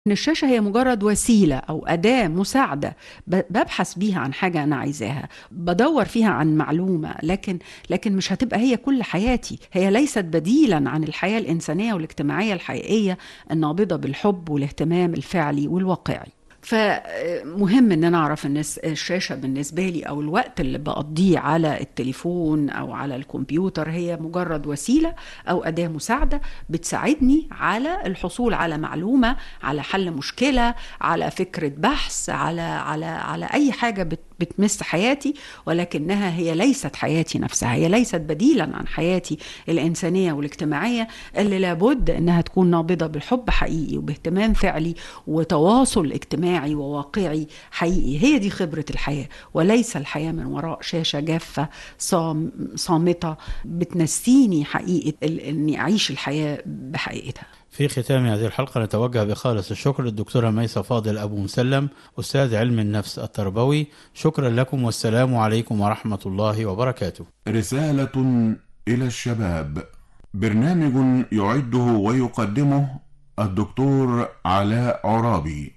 إن الشاشة هي مجرد وسيلة أو أداة مساعدة، ببحث بيها عن حاجة أنا عايزاها، بدور فيها عن معلومة، لكن مش هتبقى هي كل حياتي. هي ليست بديلا عن الحياة الإنسانية والاجتماعية الحقيقية النابضة بالحب والاهتمام الفعلي والواقعي. فمهم ان انا اعرف ان الشاشة بالنسبة لي او الوقت اللي بقضيه على التليفون او على الكمبيوتر هي مجرد وسيلة او اداة مساعدة بتساعدني على الحصول على معلومة، على حل مشكلة، على فكرة بحث، على اي حاجة بتمس حياتي، ولكنها هي ليست حياتي نفسها. هي ليست بديلا عن حياتي الإنسانية والاجتماعية اللي لابد انها تكون نابضة بالحب حقيقي وباهتمام فعلي وتواصل اجتماعي وواقعي حقيقي. هي دي خبرة الحياة، وليس الحياة من وراء شاشة جافة صامتة بتنسيني حقيقة اني اعيش الحياة بحقيقتها. في ختام هذه الحلقة نتوجه بخالص الشكر للدكتورة ميسة فاضل أبو مسلم، أستاذ علم النفس التربوي. شكرا لكم والسلام عليكم ورحمة الله وبركاته. رسالة إلى الشباب، برنامج يعده ويقدمه الدكتور علاء عرابي.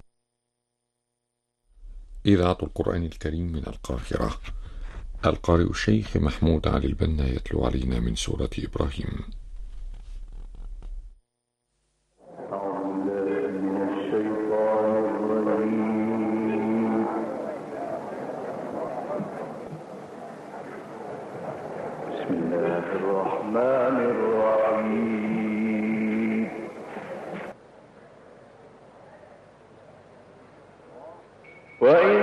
إذاعة القرآن الكريم من القاهرة. القارئ الشيخ محمود علي البنا يتلو علينا من سورة إبراهيم. بسم الله الرحمن الرحيم.